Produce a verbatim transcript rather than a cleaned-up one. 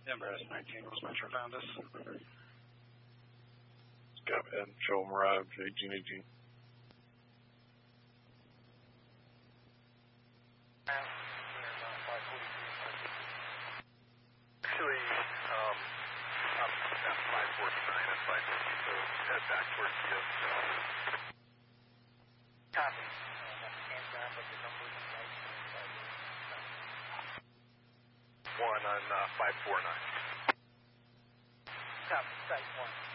Embraer nineteen was Metro found us. Go ahead and show them arrived, eighteen eighteen. Actually, um, I'm at five forty-nine at five fifty, so head back towards you. Copy. Hands down, but the numbers and lights. One on uh, five four nine. Copy, site one.